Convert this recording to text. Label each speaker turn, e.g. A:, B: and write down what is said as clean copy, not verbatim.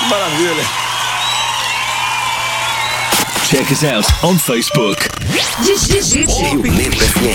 A: Maravilha.
B: Check us out on Facebook.
C: Rio Negro FM.